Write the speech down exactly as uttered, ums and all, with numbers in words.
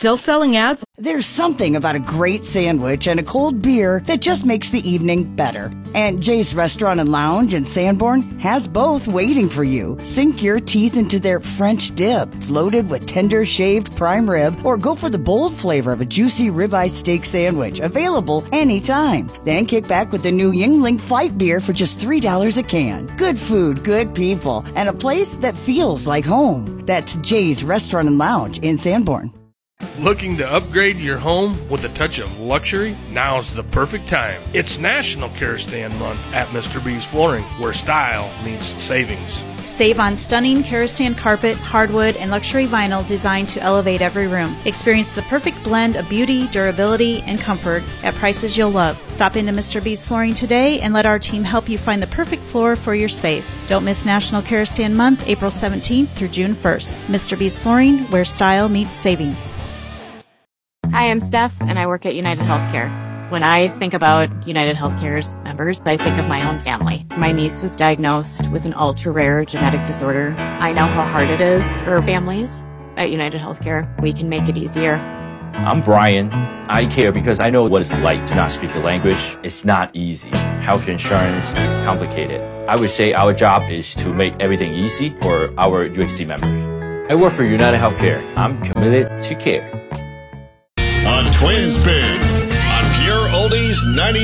Still selling ads? There's something about a great sandwich and a cold beer that just makes the evening better. And Jay's Restaurant and Lounge in Sanborn has both waiting for you. Sink your teeth into their French dip. It's loaded with tender shaved prime rib, or go for the bold flavor of a juicy ribeye steak sandwich, available anytime. Then kick back with the new Yuengling Flight beer for just three dollars a can. Good food, good people, and a place that feels like home. That's Jay's Restaurant and Lounge in Sanborn. Looking to upgrade your home with a touch of luxury? Now's the perfect time. It's National Karastan Month at Mister B's Flooring, where style meets savings. Save on stunning Karastan carpet, hardwood, and luxury vinyl designed to elevate every room. Experience the perfect blend of beauty, durability, and comfort at prices you'll love. Stop into Mister B's Flooring today and let our team help you find the perfect floor for your space. Don't miss National Karastan Month, April seventeenth through June first. Mister B's Flooring, where style meets savings. Hi, I'm Steph, and I work at United Healthcare. When I think about United Healthcare's members, I think of my own family. My niece was diagnosed with an ultra-rare genetic disorder. I know how hard it is for families. At United Healthcare, we can make it easier. I'm Brian. I care because I know what it's like to not speak the language. It's not easy. Health insurance is complicated. I would say our job is to make everything easy for our U H C members. I work for United Healthcare. I'm committed to care. A Twin Spin on Pure Oldies ninety.